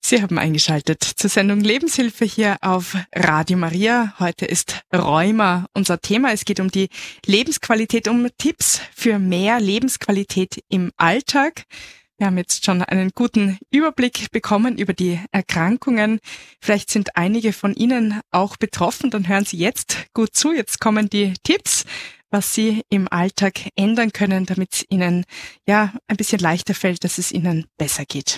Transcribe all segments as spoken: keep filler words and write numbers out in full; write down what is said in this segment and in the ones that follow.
Sie haben eingeschaltet zur Sendung Lebenshilfe hier auf Radio Maria. Heute ist Rheuma unser Thema. Es geht um die Lebensqualität, um Tipps für mehr Lebensqualität im Alltag. Wir haben jetzt schon einen guten Überblick bekommen über die Erkrankungen. Vielleicht sind einige von Ihnen auch betroffen. Dann hören Sie jetzt gut zu. Jetzt kommen die Tipps, was Sie im Alltag ändern können, damit es Ihnen ja ein bisschen leichter fällt, dass es Ihnen besser geht.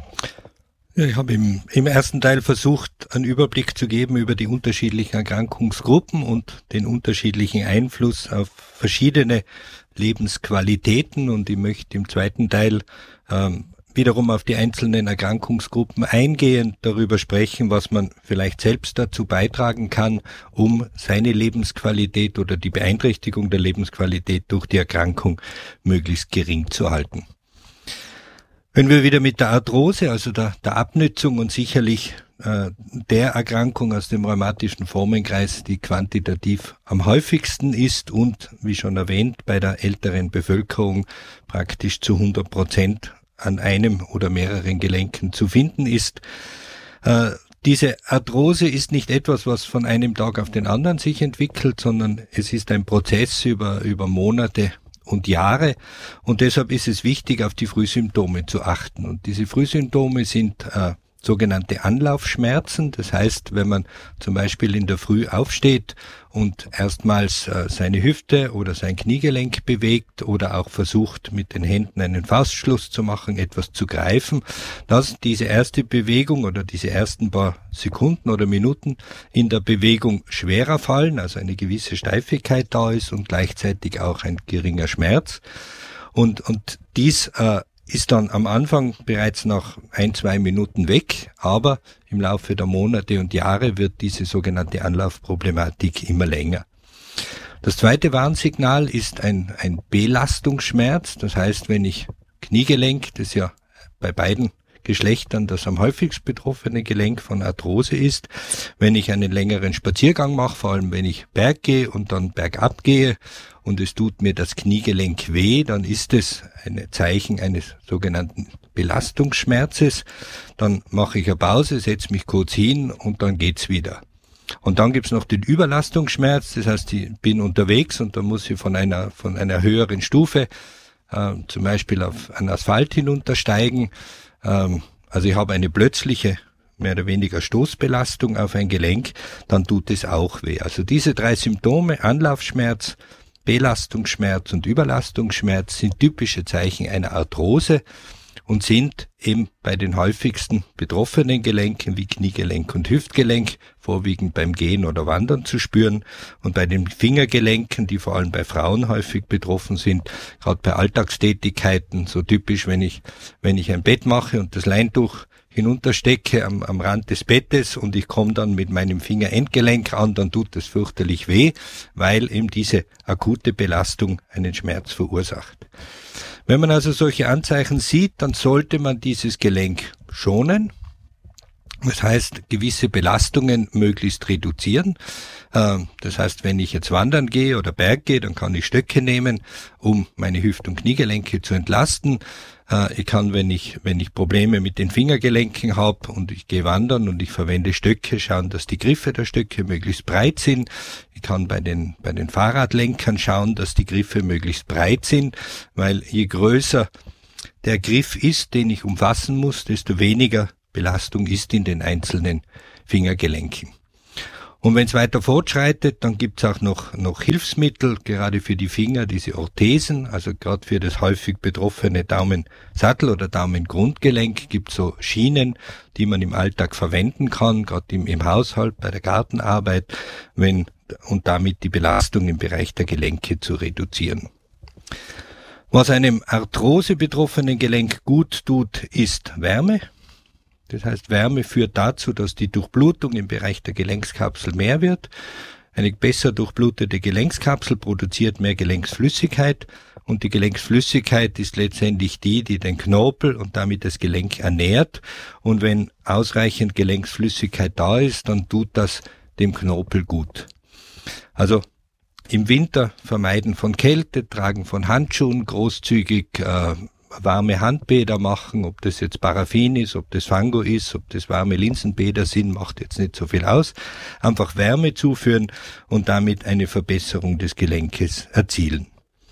Ja, ich habe im, im ersten Teil versucht, einen Überblick zu geben über die unterschiedlichen Erkrankungsgruppen und den unterschiedlichen Einfluss auf verschiedene Lebensqualitäten. Und ich möchte im zweiten Teil ähm, wiederum auf die einzelnen Erkrankungsgruppen eingehen, darüber sprechen, was man vielleicht selbst dazu beitragen kann, um seine Lebensqualität oder die Beeinträchtigung der Lebensqualität durch die Erkrankung möglichst gering zu halten. Wenn wir wieder mit der Arthrose, also der, der Abnützung und sicherlich äh, der Erkrankung aus dem rheumatischen Formenkreis, die quantitativ am häufigsten ist und, wie schon erwähnt, bei der älteren Bevölkerung praktisch zu hundert Prozent an einem oder mehreren Gelenken zu finden ist. Äh, diese Arthrose ist nicht etwas, was von einem Tag auf den anderen sich entwickelt, sondern es ist ein Prozess über, über Monate und Jahre, und deshalb ist es wichtig, auf die Frühsymptome zu achten. Und diese Frühsymptome sind äh, sogenannte Anlaufschmerzen. Das heißt, wenn man zum Beispiel in der Früh aufsteht und erstmals äh, seine Hüfte oder sein Kniegelenk bewegt oder auch versucht, mit den Händen einen Faustschluss zu machen, etwas zu greifen, dass diese erste Bewegung oder diese ersten paar Sekunden oder Minuten in der Bewegung schwerer fallen, also eine gewisse Steifigkeit da ist und gleichzeitig auch ein geringer Schmerz. Und, und dies äh, ist dann am Anfang bereits nach ein, zwei Minuten weg, aber im Laufe der Monate und Jahre wird diese sogenannte Anlaufproblematik immer länger. Das zweite Warnsignal ist ein, ein Belastungsschmerz, das heißt, wenn ich Kniegelenk, das ja bei beiden Geschlechtern das am häufigst betroffene Gelenk von Arthrose ist, wenn ich einen längeren Spaziergang mache, vor allem wenn ich Berg gehe und dann bergab gehe und es tut mir das Kniegelenk weh, dann ist es ein Zeichen eines sogenannten Belastungsschmerzes. Dann mache ich eine Pause, setze mich kurz hin und dann geht's wieder. Und dann gibt's noch den Überlastungsschmerz, das heißt, ich bin unterwegs und dann muss ich von einer von einer höheren Stufe äh, zum Beispiel auf einen Asphalt hinuntersteigen. Ähm, also ich habe eine plötzliche, mehr oder weniger Stoßbelastung auf ein Gelenk, dann tut es auch weh. Also diese drei Symptome, Anlaufschmerz, Belastungsschmerz und Überlastungsschmerz, sind typische Zeichen einer Arthrose und sind eben bei den häufigsten betroffenen Gelenken wie Kniegelenk und Hüftgelenk vorwiegend beim Gehen oder Wandern zu spüren, und bei den Fingergelenken, die vor allem bei Frauen häufig betroffen sind, gerade bei Alltagstätigkeiten, so typisch, wenn ich wenn ich ein Bett mache und das Leintuch hinunterstecke am, am Rand des Bettes und ich komme dann mit meinem Fingerendgelenk an, dann tut das fürchterlich weh, weil eben diese akute Belastung einen Schmerz verursacht. Wenn man also solche Anzeichen sieht, dann sollte man dieses Gelenk schonen. Das heißt, gewisse Belastungen möglichst reduzieren. Das heißt, wenn ich jetzt wandern gehe oder Berg gehe, dann kann ich Stöcke nehmen, um meine Hüft- und Kniegelenke zu entlasten. Ich kann, wenn ich wenn ich Probleme mit den Fingergelenken habe und ich gehe wandern und ich verwende Stöcke, schauen, dass die Griffe der Stöcke möglichst breit sind. Ich kann bei den bei den Fahrradlenkern schauen, dass die Griffe möglichst breit sind, weil je größer der Griff ist, den ich umfassen muss, desto weniger Belastung ist in den einzelnen Fingergelenken. Und wenn es weiter fortschreitet, dann gibt es auch noch, noch Hilfsmittel, gerade für die Finger, diese Orthesen, also gerade für das häufig betroffene Daumensattel- oder Daumengrundgelenk gibt es so Schienen, die man im Alltag verwenden kann, gerade im, im Haushalt, bei der Gartenarbeit, wenn und damit die Belastung im Bereich der Gelenke zu reduzieren. Was einem Arthrose betroffenen Gelenk gut tut, ist Wärme. Das heißt, Wärme führt dazu, dass die Durchblutung im Bereich der Gelenkskapsel mehr wird. Eine besser durchblutete Gelenkskapsel produziert mehr Gelenksflüssigkeit, und die Gelenksflüssigkeit ist letztendlich die, die den Knorpel und damit das Gelenk ernährt. Und wenn ausreichend Gelenksflüssigkeit da ist, dann tut das dem Knorpel gut. Also im Winter vermeiden von Kälte, tragen von Handschuhen, großzügig äh, warme Handbäder machen, ob das jetzt Paraffin ist, ob das Fango ist, ob das warme Linsenbäder sind, macht jetzt nicht so viel aus. Einfach Wärme zuführen und damit eine Verbesserung des Gelenkes erzielen.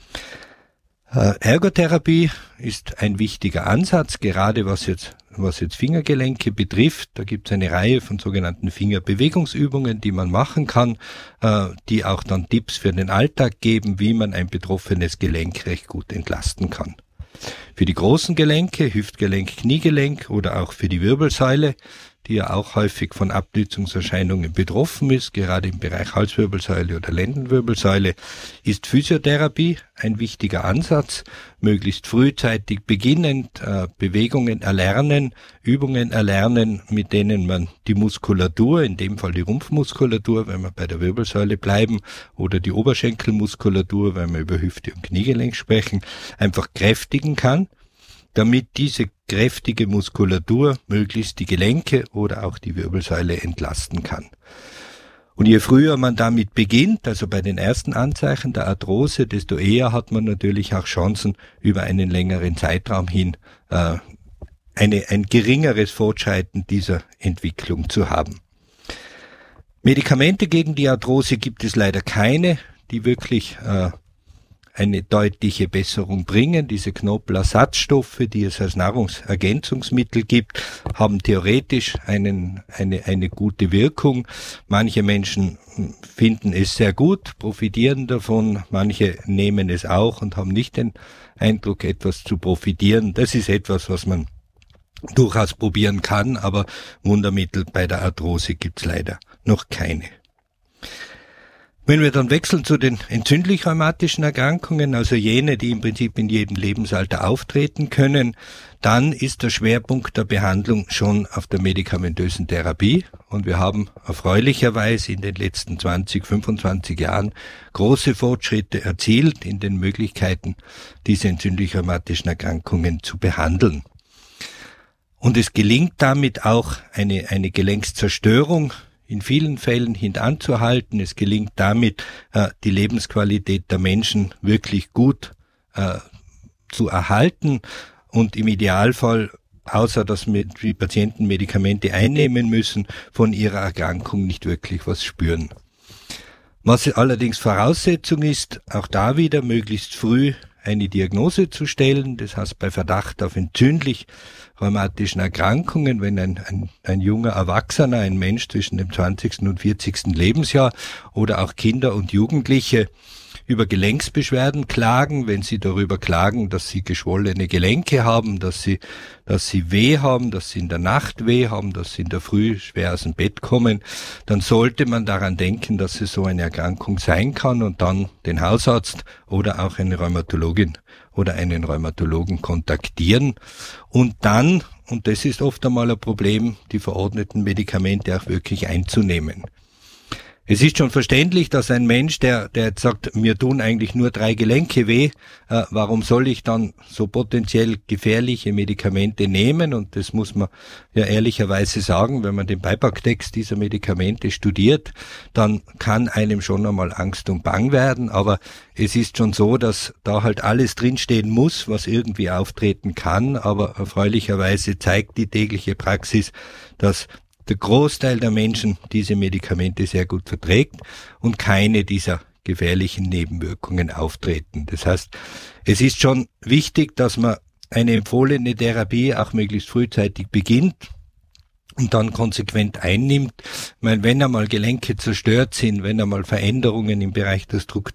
Ergotherapie ist ein wichtiger Ansatz, gerade was jetzt, was jetzt Fingergelenke betrifft. Da gibt es eine Reihe von sogenannten Fingerbewegungsübungen, die man machen kann, äh, die auch dann Tipps für den Alltag geben, wie man ein betroffenes Gelenk recht gut entlasten kann. Für die großen Gelenke, Hüftgelenk, Kniegelenk oder auch für die Wirbelsäule, die ja auch häufig von Abnützungserscheinungen betroffen ist, gerade im Bereich Halswirbelsäule oder Lendenwirbelsäule, ist Physiotherapie ein wichtiger Ansatz, möglichst frühzeitig beginnend äh, Bewegungen erlernen, Übungen erlernen, mit denen man die Muskulatur, in dem Fall die Rumpfmuskulatur, wenn wir bei der Wirbelsäule bleiben, oder die Oberschenkelmuskulatur, wenn wir über Hüfte und Kniegelenk sprechen, einfach kräftigen kann, damit diese kräftige Muskulatur möglichst die Gelenke oder auch die Wirbelsäule entlasten kann. Und je früher man damit beginnt, also bei den ersten Anzeichen der Arthrose, desto eher hat man natürlich auch Chancen, über einen längeren Zeitraum hin äh, eine, ein geringeres Fortschreiten dieser Entwicklung zu haben. Medikamente gegen die Arthrose gibt es leider keine, die wirklich äh, eine deutliche Besserung bringen. Diese Knoblauchersatzstoffe, die es als Nahrungsergänzungsmittel gibt, haben theoretisch einen, eine, eine gute Wirkung. Manche Menschen finden es sehr gut, profitieren davon. Manche nehmen es auch und haben nicht den Eindruck, etwas zu profitieren. Das ist etwas, was man durchaus probieren kann, aber Wundermittel bei der Arthrose gibt's leider noch keine. Wenn wir dann wechseln zu den entzündlich-rheumatischen Erkrankungen, also jene, die im Prinzip in jedem Lebensalter auftreten können, dann ist der Schwerpunkt der Behandlung schon auf der medikamentösen Therapie. Und wir haben erfreulicherweise in den letzten zwanzig, fünfundzwanzig Jahren große Fortschritte erzielt in den Möglichkeiten, diese entzündlich-rheumatischen Erkrankungen zu behandeln. Und es gelingt damit auch eine, eine Gelenkszerstörung in vielen Fällen hintanzuhalten. Es gelingt damit, äh, die Lebensqualität der Menschen wirklich gut äh, zu erhalten und im Idealfall, außer dass die Patienten Medikamente einnehmen müssen, von ihrer Erkrankung nicht wirklich was spüren. Was allerdings Voraussetzung ist, auch da wieder möglichst früh eine Diagnose zu stellen, das heißt bei Verdacht auf entzündlich rheumatischen Erkrankungen, wenn ein, ein, ein junger Erwachsener, ein Mensch zwischen dem zwanzigsten und vierzigsten Lebensjahr oder auch Kinder und Jugendliche über Gelenksbeschwerden klagen, wenn sie darüber klagen, dass sie geschwollene Gelenke haben, dass sie, dass sie weh haben, dass sie in der Nacht weh haben, dass sie in der Früh schwer aus dem Bett kommen, dann sollte man daran denken, dass es so eine Erkrankung sein kann und dann den Hausarzt oder auch eine Rheumatologin oder einen Rheumatologen kontaktieren und dann, und das ist oft einmal ein Problem, die verordneten Medikamente auch wirklich einzunehmen. Es ist schon verständlich, dass ein Mensch, der, der jetzt sagt, mir tun eigentlich nur drei Gelenke weh, äh, warum soll ich dann so potenziell gefährliche Medikamente nehmen? Und das muss man ja ehrlicherweise sagen, wenn man den Beipacktext dieser Medikamente studiert, dann kann einem schon einmal Angst und Bang werden. Aber es ist schon so, dass da halt alles drinstehen muss, was irgendwie auftreten kann. Aber erfreulicherweise zeigt die tägliche Praxis, dass der Großteil der Menschen diese Medikamente sehr gut verträgt und keine dieser gefährlichen Nebenwirkungen auftreten. Das heißt, es ist schon wichtig, dass man eine empfohlene Therapie auch möglichst frühzeitig beginnt und dann konsequent einnimmt. Ich meine, wenn einmal Gelenke zerstört sind, wenn einmal Veränderungen im Bereich der Struktur